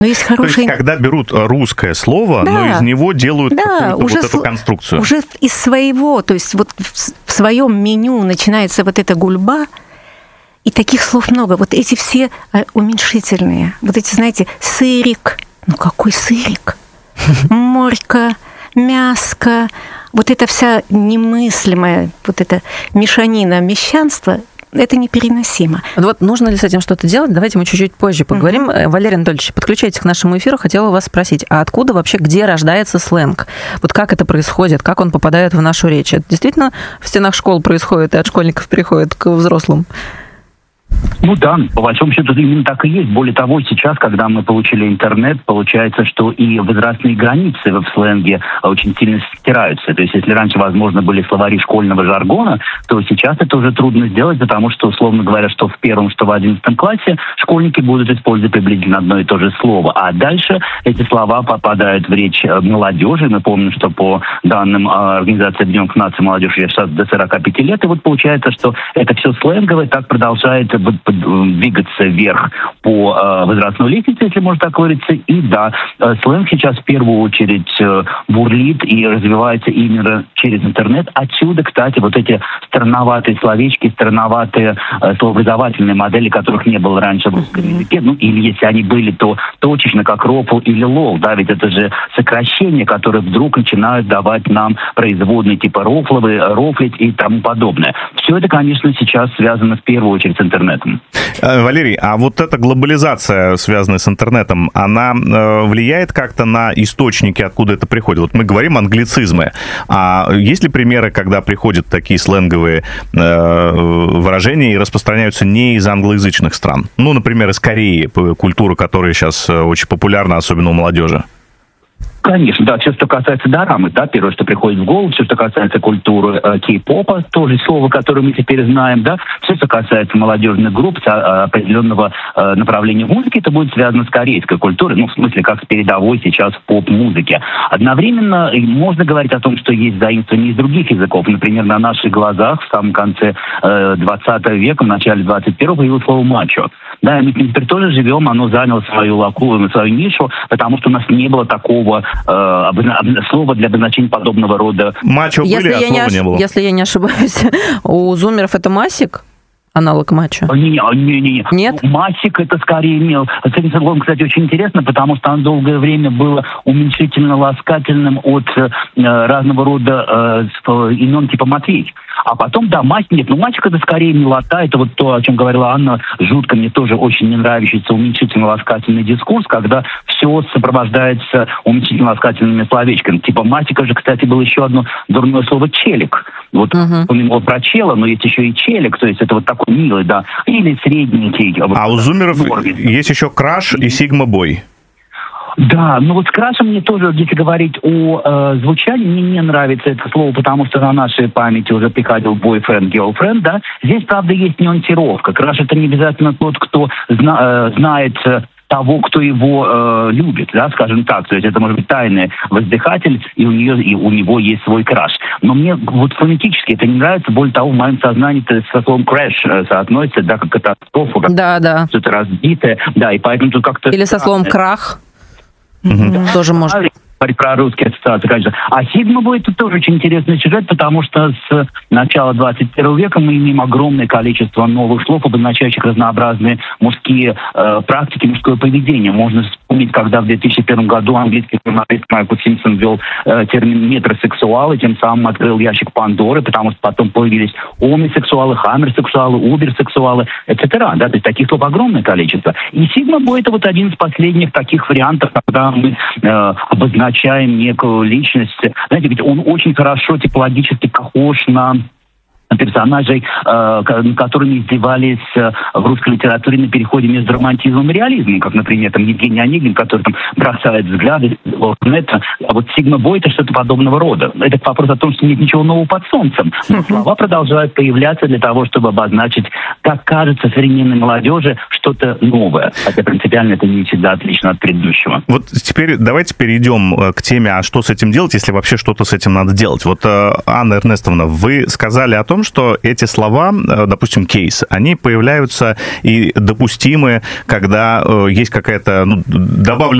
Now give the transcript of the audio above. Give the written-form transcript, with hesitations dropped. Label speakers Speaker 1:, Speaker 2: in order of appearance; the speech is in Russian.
Speaker 1: Но есть хорошие...
Speaker 2: То есть, когда берут русское слово,
Speaker 1: да,
Speaker 2: но из него делают какую-то
Speaker 1: уже
Speaker 2: вот эту конструкцию.
Speaker 1: Уже из своего, то есть вот в своем меню начинается вот эта гульба, и таких слов много. Вот эти все уменьшительные. Вот эти, знаете, сырик. Ну какой сырик? Морька, мяско. Вот эта вся немыслимая, вот эта мешанина мещанства, это непереносимо.
Speaker 3: Вот нужно ли с этим что-то делать? Давайте мы чуть-чуть позже поговорим. Валерий Анатольевич, подключайтесь к нашему эфиру. Хотела у вас спросить, а откуда вообще, где рождается сленг? Вот как это происходит? Как он попадает в нашу речь? Это действительно в стенах школ происходит и от школьников переходит к взрослым?
Speaker 4: Ну да, по большому счету именно так и есть. Более того, сейчас, когда мы получили интернет, получается, что и возрастные границы в сленге очень сильно стираются. То есть, если раньше, возможно, были словари школьного жаргона, то сейчас это уже трудно сделать, потому что, условно говоря, что в первом, что в 11 классе школьники будут использовать приблизительно одно и то же слово. А дальше эти слова попадают в речь молодежи. Мы помним, что по данным Организации Объединенных Наций молодежь сейчас до 45 лет. И вот получается, что это все сленговое так продолжает двигаться вверх по возрастной лестнице, если можно так говориться. И да, сленг сейчас в первую очередь бурлит и развивается именно через интернет. Отсюда, кстати, вот эти странноватые словечки, странноватые словообразовательные модели, которых не было раньше в русском языке. Ну, или если они были, то точечно как рофл или лол. Да, ведь это же сокращения, которые вдруг начинают давать нам производные типа рофловые, рофлить и тому подобное. Все это, конечно, сейчас связано в первую очередь с интернетом.
Speaker 2: Валерий, а вот эта глобализация, связанная с интернетом, она влияет как-то на источники, откуда это приходит? Вот мы говорим англицизмы. А есть ли примеры, когда приходят такие сленговые выражения и распространяются не из англоязычных стран? Ну, например, из Кореи, культура, которая сейчас очень популярна, особенно у молодежи.
Speaker 4: Конечно, да, все, что касается дорамы, да, первое, что приходит в голову, все, что касается культуры кей-попа, тоже слово, которое мы теперь знаем, да, все, что касается молодежных групп определенного направления музыки, это будет связано с корейской культурой, ну, в смысле, как с передовой сейчас поп-музыке. Одновременно можно говорить о том, что есть заимствования из других языков. Например, на наших глазах в самом конце 20 века, в начале 21-го появилось слово «мачо». Да, и мы теперь тоже живем, оно заняло свою нишу, потому что у нас не было такого слова для обозначения подобного рода.
Speaker 2: Мачо были, а слова не было.
Speaker 3: Если я не ошибаюсь, у зумеров это масик? Аналог мачо?
Speaker 4: Не.
Speaker 3: Нет?
Speaker 4: Масик это скорее имел. С этим словом, кстати, очень интересно, потому что оно долгое время было уменьшительно-ласкательным от разного рода имен типа Матвей. А потом, да, нет, мальчик это скорее милота, это вот то, о чем говорила Анна, жутко мне тоже очень не нравящийся уменьшительно-ласкательный дискурс, когда все сопровождается уменьшительно-ласкательными словечками. Типа мальчика же, кстати, было еще одно дурное слово «челик». Вот упомянул про чела, но есть еще и челик, то есть это вот такой милый, да, или средненький.
Speaker 2: А у зумеров есть еще краш и сигма-бой.
Speaker 4: Да, ну вот с крашем мне тоже, если говорить о звучании, мне не нравится это слово, потому что на нашей памяти уже приходил boyfriend, girlfriend, да. Здесь, правда, есть нюансировка. Краш это не обязательно тот, кто знает того, кто его любит, да, скажем так. То есть это может быть тайный воздыхатель, и у него есть свой краш. Но мне вот фонетически это не нравится. Более того, в моем сознании это со словом crash соотносится, да, как катастрофа, как что-то разбитое. Да, и поэтому тут как-то...
Speaker 3: Или со словом крах. Тоже может.
Speaker 4: Про русские ассоциации, конечно. А Сигма-бой это тоже очень интересный сюжет, потому что с начала 21 века мы имеем огромное количество новых слов, обозначающих разнообразные мужские практики, мужское поведение. Можно вспомнить, когда в 2001 году английский журналист Майкл Симпсон ввел термин метросексуал, и тем самым открыл ящик Пандоры, потому что потом появились омнисексуалы, хаммерсексуалы, уберсексуалы, etc. Да? То есть таких слов огромное количество. И Сигма-бой это вот один из последних таких вариантов, когда мы обозначаем некую личность. Знаете, ведь он очень хорошо типологически похож на персонажей, которыми издевались в русской литературе на переходе между романтизмом и реализмом, как, например, там Евгений Онегин, который там бросает взгляды, а вот Сигма-бой это что-то подобного рода. Это вопрос о том, что нет ничего нового под солнцем. Но слова продолжают появляться для того, чтобы обозначить, как кажется современной молодежи, что-то новое. Хотя принципиально это не всегда отлично от предыдущего.
Speaker 2: Вот теперь давайте перейдем к теме, а что с этим делать, если вообще что-то с этим надо делать. Вот, Анна Эрнестовна, вы сказали о том, том, что эти слова, допустим, кейс, они появляются и допустимы, когда есть какая-то добавленная